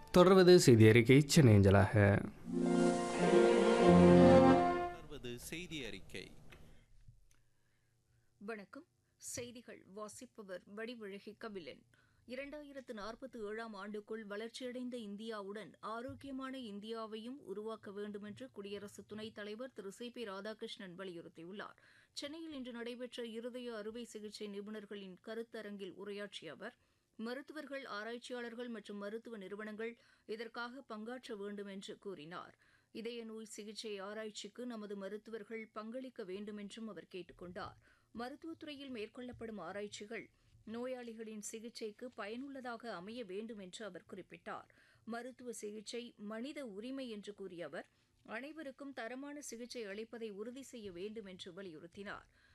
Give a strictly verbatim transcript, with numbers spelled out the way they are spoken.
தொடர்வது செய்தி அறிக்கை சென்னையஞ்சலாக. தொடர்வது செய்தி அறிக்கை. வணக்கம். செய்திகள் வாசிப்பவர் வடிவழகி கபிலன். இரண்டாயிரத்து நாற்பத்தி ஏழாம் ஆண்டுக்குள் வளர்ச்சியடைந்த இந்தியாவுடன் ஆரோக்கியமான இந்தியாவையும் உருவாக்க வேண்டும் என்று குடியரசு துணைத் தலைவர் திரு சி பி ராதாகிருஷ்ணன் வலியுறுத்தியுள்ளார். சென்னையில் இன்று நடைபெற்ற இருதய அறுவை சிகிச்சை நிபுணர்களின் கருத்தரங்கில் உரையாற்றிய அவர், மருத்துவர்கள், ஆராய்ச்சியாளர்கள் மற்றும் மருத்துவ நிறுவனங்கள் இதற்காக பங்காற்ற வேண்டும் என்று கூறினார். இதய நோய் சிகிச்சை ஆராய்ச்சிக்கு நமது மருத்துவர்கள் பங்களிக்க வேண்டும் என்றும் அவர் கேட்டுக் கொண்டார். மருத்துவத்துறையில் மேற்கொள்ளப்படும் ஆராய்ச்சிகள் நோயாளிகளின் சிகிச்சைக்கு பயனுள்ளதாக அமைய வேண்டும் என்று அவர் குறிப்பிட்டார். மருத்துவ சிகிச்சை மனித உரிமை என்று கூறிய அவர், அனைவருக்கும் தரமான சிகிச்சை அளிப்பதை உறுதி செய்ய வேண்டும் என்று வலியுறுத்தினார்.